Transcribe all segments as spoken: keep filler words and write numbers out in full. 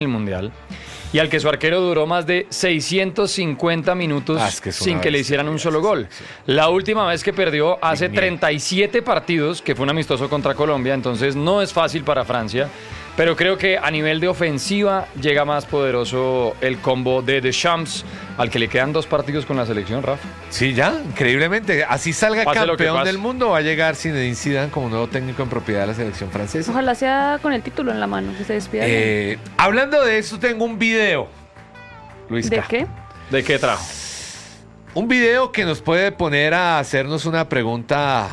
el Mundial y al que su arquero duró más de seiscientos cincuenta minutos ah, es que sin que le hicieran un solo gol. Sí, sí. La última vez que perdió hace treinta y siete partidos, que fue un amistoso contra Colombia, entonces no es fácil para Francia, pero creo que a nivel de ofensiva llega más poderoso el combo de Deschamps, al que le quedan dos partidos con la selección, Rafa. Sí, ya, increíblemente. Así salga pase campeón del mundo, va a llegar Zinedine Zidane como nuevo técnico en propiedad de la selección francesa. Ojalá sea con el título en la mano, que se despida. Eh, hablando de eso, tengo un video. Luisca. ¿De qué? ¿De qué trajo? Un video que nos puede poner a hacernos una pregunta,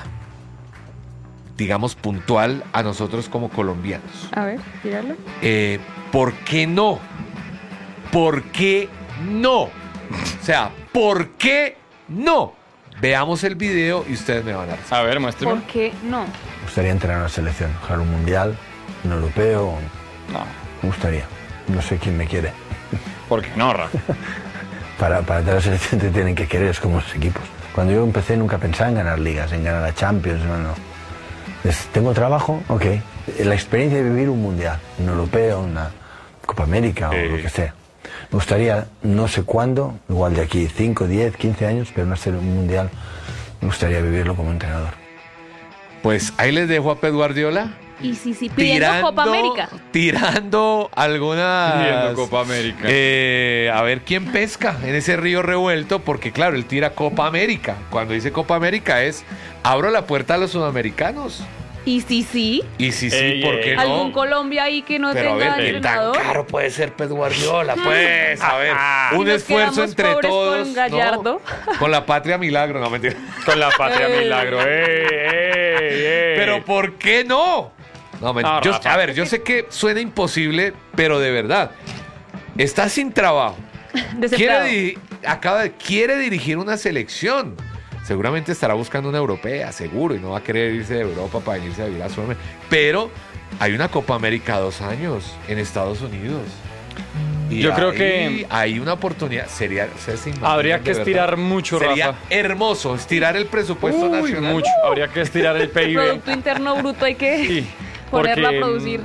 digamos, puntual a nosotros como colombianos. A ver, tíralo. Eh, ¿Por qué no? ¿Por qué no? O sea, ¿por qué no? Veamos el video y ustedes me van a decir. A ver, muéstrame. ¿Por qué no? Me gustaría entrenar una selección, jugar un mundial, un europeo. No. Me gustaría. No sé quién me quiere. ¿Por qué no, Rafa? para, para entrar a la selección te tienen que querer, es como los equipos. Cuando yo empecé nunca pensaba en ganar ligas, en ganar la Champions, no, no. Tengo trabajo, ok. La experiencia de vivir un mundial, un europeo, una Copa América eh. o lo que sea. Me gustaría, no sé cuándo, igual de aquí cinco, diez, quince años, pero no ser un mundial, me gustaría vivirlo como entrenador. Pues ahí les dejo a Pep Guardiola. Y sí, sí, pidiendo tirando, Copa América. Tirando algunas... Pidiendo Copa América. Eh, a ver quién pesca en ese río revuelto, porque claro, él tira Copa América. Cuando dice Copa América es, abro la puerta a los sudamericanos. Y sí, sí. Y sí, sí, ey, ¿por ey. qué no? ¿Algún Colombia ahí que no Pero tenga a ver, ¿qué tan caro puede ser Pep Guardiola? Pues, a ver, un nos esfuerzo entre todos. Con Gallardo. ¿No? Con la patria milagro, no, mentira. Con la patria milagro, ey, ey, ey. Pero ¿por qué no? No, no yo, a ver, yo sé que suena imposible, pero de verdad, está sin trabajo. Quiere, acaba de, quiere dirigir una selección. Seguramente estará buscando una europea, seguro, y no va a querer irse de Europa para venirse a vivir a Sudamérica. Pero hay una Copa América dos años en Estados Unidos. Y yo hay, creo que hay una oportunidad. Sería, habría que estirar mucho, Sería Rafa. hermoso estirar el presupuesto Uy, nacional. Mucho. Habría que estirar el P I B. El Producto Interno Bruto hay que sí, ponerlo porque, a producir.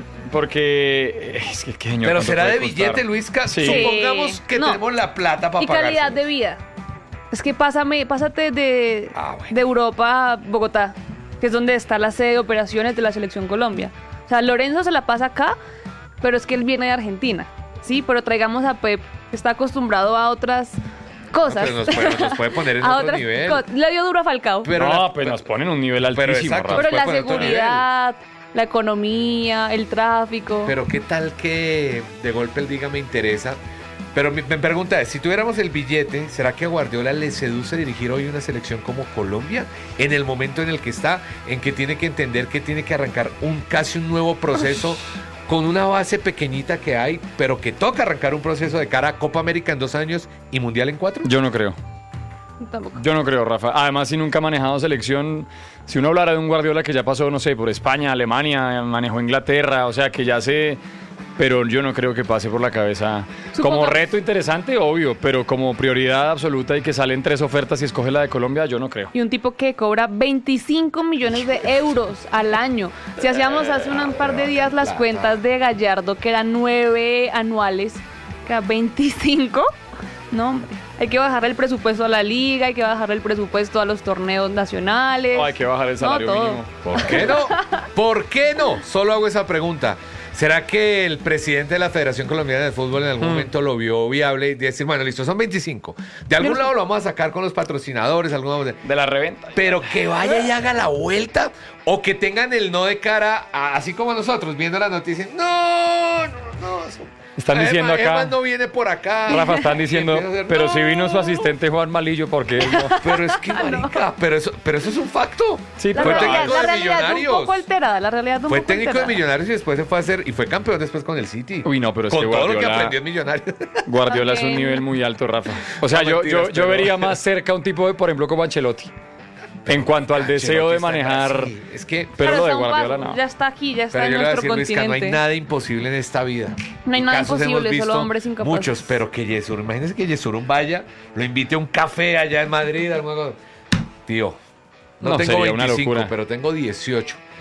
Porque es que, ¿qué pero será de billete, Luisca. Sí. Supongamos que no. tenemos la plata para pagar. Y calidad de vida. Es que pásame, pásate de, ah, bueno. de Europa a Bogotá, que es donde está la sede de operaciones de la Selección Colombia. O sea, Lorenzo se la pasa acá, pero es que él viene de Argentina, ¿sí? Pero traigamos a Pep, que está acostumbrado a otras cosas. No, pero nos puede, nos puede poner en a otro nivel. Le dio duro a Falcao. Pero no, la, pues nos ponen un nivel altísimo. Pero, exacto, pero la seguridad, la economía, el tráfico. Pero qué tal que de golpe él diga me interesa. Pero mi, mi pregunta es, si tuviéramos el billete, ¿será que a Guardiola le seduce dirigir hoy una selección como Colombia? En el momento en el que está, en que tiene que entender que tiene que arrancar un casi un nuevo proceso con una base pequeñita que hay, pero que toca arrancar un proceso de cara a Copa América en dos años y Mundial en cuatro. Yo no creo. Tampoco. Yo no creo, Rafa. Además, si nunca ha manejado selección, si uno hablara de un Guardiola que ya pasó, no sé, por España, Alemania, manejó Inglaterra, o sea, que ya se... Pero yo no creo que pase por la cabeza. Supongo... Como reto interesante, obvio, pero como prioridad absoluta y que salen tres ofertas y escoge la de Colombia, yo no creo. Y un tipo que cobra veinticinco millones de euros al año. Si hacíamos hace un par de días las cuentas de Gallardo, que eran nueve anuales, que era veinticinco, no, hombre. Hay que bajar el presupuesto a la liga, hay que bajar el presupuesto a los torneos nacionales. No, hay que bajar el salario no, mínimo. ¿Por qué no? ¿Por qué no? Solo hago esa pregunta. ¿Será que el presidente de la Federación Colombiana de Fútbol en algún mm. momento lo vio viable y decir, bueno, listo, son veinticinco? De algún lado lo vamos a sacar con los patrocinadores, algún... de, de la reventa. Pero que vaya y haga la vuelta o que tengan el no de cara, a, así como nosotros viendo las noticias. No, no, no. Están diciendo Emma, acá. Emma no viene por acá. Rafa, están diciendo, hacer, pero no. si vino su asistente Juan Malillo, ¿por qué no? Pero es que, marica, no. pero, eso, pero eso es un facto. Sí, la fue realidad, técnico la de realidad Millonarios. Un poco alterada, la realidad un fue poco técnico alterada. de Millonarios y después se fue a hacer, y fue campeón después con el City. Uy, no, pero es con que todo Guardiola, lo que aprendió en Millonarios. Guardiola es un nivel muy alto, Rafa. O sea, no, yo, mentiras, yo, yo pero... vería más cerca a un tipo de, por ejemplo, como Ancelotti. Pero, en cuanto al deseo de manejar. Es que, pero, pero lo de paso, Guardiola no. Ya está aquí, ya está pero en yo nuestro decir, continente. Luisca, no hay nada imposible en esta vida. No hay en nada casos imposible, hemos solo hombres incapaces. Muchos, pero que Yesurum, imagínense que Yesurum vaya, lo invite a un café allá en Madrid. Alguna cosa. Tío, no, no tengo veinticinco, pero tengo dieciocho.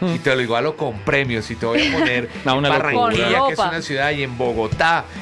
y te lo igualo con premios y te voy a poner no, en Barranquilla, que es una ciudad, y en Bogotá,